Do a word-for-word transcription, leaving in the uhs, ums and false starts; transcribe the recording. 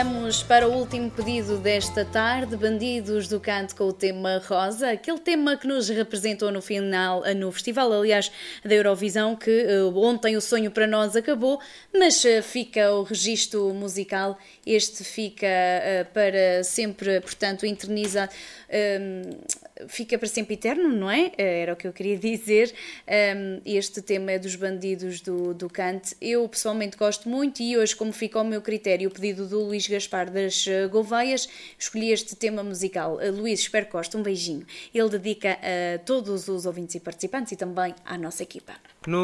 Vamos para o último pedido desta tarde, Bandidos do Canto com o tema Rosa, aquele tema que nos representou no final, no festival, aliás, da Eurovisão, que uh, ontem o sonho para nós acabou, mas uh, fica o registro musical, este fica uh, para sempre, portanto, eterniza, um, fica para sempre eterno, não é? Era o que eu queria dizer. Um, este tema é dos Bandidos do, do Canto. Eu pessoalmente gosto muito e hoje, como fica ao meu critério o pedido do Luís Gaspar das Gouveias, escolhi este tema musical. Luís, espero que goste, um beijinho. Ele dedica a todos os ouvintes e participantes e também à nossa equipa. No